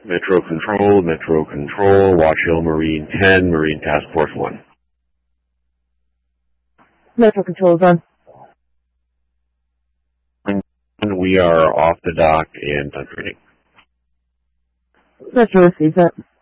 Metro Control, Watch Hill Marine 10, Marine Task Force 1. Metro Control is on. We are off the dock and done training. Metro receives that.